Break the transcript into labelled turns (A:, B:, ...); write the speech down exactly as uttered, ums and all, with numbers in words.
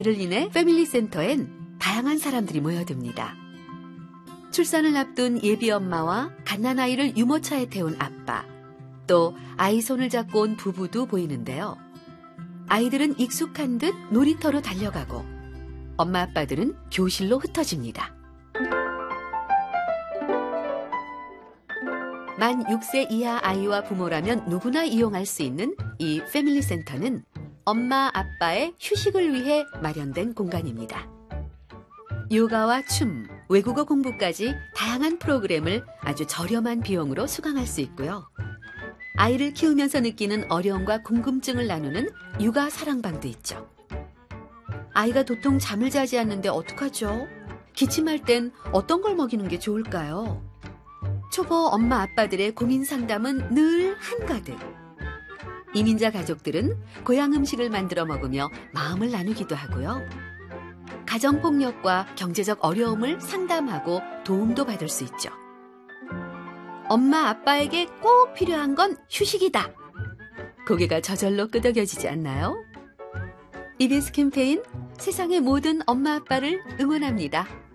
A: 이를 인해 패밀리 센터엔 다양한 사람들이 모여듭니다. 출산을 앞둔 예비 엄마와 갓난아이를 유모차에 태운 아빠, 또 아이 손을 잡고 온 부부도 보이는데요. 아이들은 익숙한 듯 놀이터로 달려가고 엄마 아빠들은 교실로 흩어집니다. 만 육 세 이하 아이와 부모라면 누구나 이용할 수 있는 이 패밀리 센터는 엄마 아빠의 휴식을 위해 마련된 공간입니다. 요가와 춤, 외국어 공부까지 다양한 프로그램을 아주 저렴한 비용으로 수강할 수 있고요. 아이를 키우면서 느끼는 어려움과 궁금증을 나누는 육아 사랑방도 있죠. 아이가 도통 잠을 자지 않는데 어떡하죠? 기침할 땐 어떤 걸 먹이는 게 좋을까요? 초보 엄마 아빠들의 고민 상담은 늘 한가득. 이민자 가족들은 고향 음식을 만들어 먹으며 마음을 나누기도 하고요. 가정폭력과 경제적 어려움을 상담하고 도움도 받을 수 있죠. 엄마 아빠에게 꼭 필요한 건 휴식이다. 고개가 저절로 끄덕여지지 않나요? 이비에스 캠페인 세상의 모든 엄마 아빠를 응원합니다.